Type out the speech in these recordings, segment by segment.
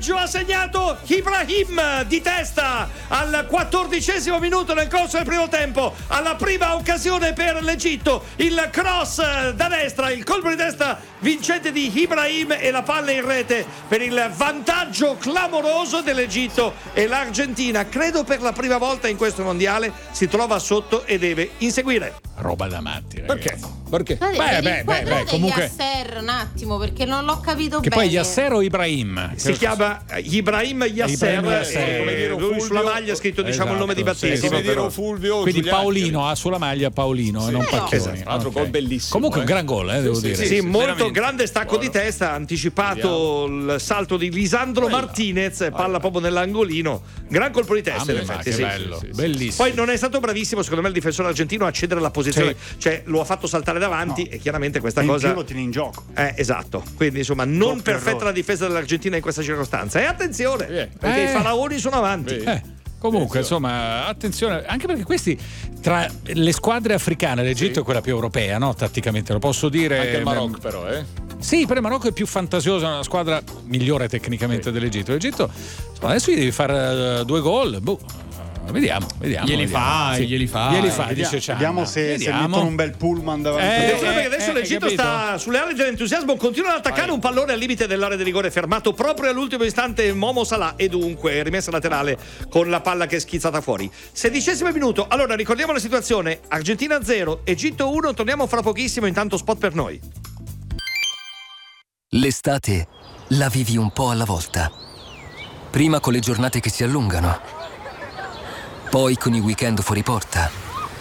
vantaggio ha segnato Ibrahim di testa al 14° minuto nel corso del primo tempo, alla prima occasione per l'Egitto, il cross da destra, il colpo di testa vincente di Ibrahim e la palla in rete per il vantaggio clamoroso dell'Egitto, e l'Argentina, credo per la prima volta in questo mondiale, si trova sotto e deve inseguire. Roba da matti, ragazzi. Perché? Beh, comunque Yasser, un attimo, perché non l'ho capito che bene. poi Yasser o Ibrahim? Si chiama Ibrahim Yasser, come dire lui sulla maglia ha scritto diciamo il nome di battesimo, come dire però. Fulvio. Quindi Giuliani. Paolino ha sulla maglia Paolino e non Pacchioni. Esatto, un altro gol bellissimo. Comunque un gran gol, devo dire. Sì, molto veramente. grande stacco di testa, ha anticipato il salto di Lisandro Martinez, palla proprio nell'angolino, gran colpo di testa in effetti, che sì. bello, bellissimo. Poi non è stato bravissimo secondo me il difensore argentino a cedere la posizione, cioè lo ha fatto saltare davanti e chiaramente questa cosa lo tiene in gioco. esatto, quindi insomma non perfetta la difesa dell'Argentina in questa circostanza, e attenzione perché i faraoni sono avanti. Comunque, insomma, attenzione, anche perché questi tra le squadre africane, l'Egitto è quella più europea, no? Tatticamente lo posso dire. Anche il Marocco, però, Sì, però il Marocco è più fantasioso, è una squadra migliore tecnicamente dell'Egitto. L'Egitto, insomma, adesso gli devi fare 2 gol. Vediamo. Glieli fa, dice Cianna. Vediamo se mettono un bel pullman davanti. Attenzione perché adesso l'Egitto sta sulle ali dell'entusiasmo, continua ad attaccare un pallone al limite dell'area di rigore, fermato proprio all'ultimo istante Momo Salah, e dunque rimessa laterale con la palla che è schizzata fuori. 16° minuto, allora ricordiamo la situazione: Argentina 0, Egitto 1, torniamo fra pochissimo, intanto spot per noi. L'estate la vivi un po' alla volta. Prima con le giornate che si allungano, poi con i weekend fuori porta,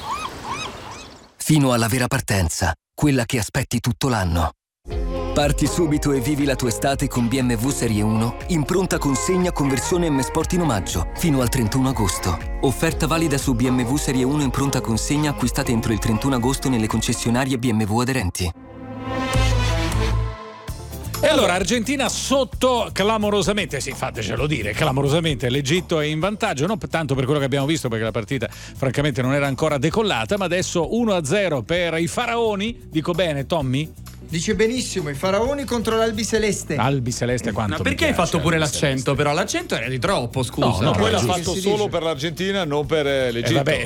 fino alla vera partenza, quella che aspetti tutto l'anno. Parti subito e vivi la tua estate con BMW Serie 1 in pronta consegna con versione M Sport in omaggio fino al 31 agosto. Offerta valida su BMW Serie 1 in pronta consegna acquistate entro il 31 agosto nelle concessionarie BMW aderenti. E allora Argentina sotto clamorosamente, sì, fatecelo dire, clamorosamente l'Egitto è in vantaggio, non tanto per quello che abbiamo visto perché la partita francamente non era ancora decollata, ma adesso 1-0 per i faraoni, dico bene Tommy? Dice benissimo, i faraoni contro l'Albi Celeste. Albi Celeste quanto Ma perché mi hai piace, fatto pure Albi l'accento? Però l'accento era di troppo, scusa. No, Poi l'ha giusto. fatto solo per l'Argentina, non per l'Egitto. Vabbè,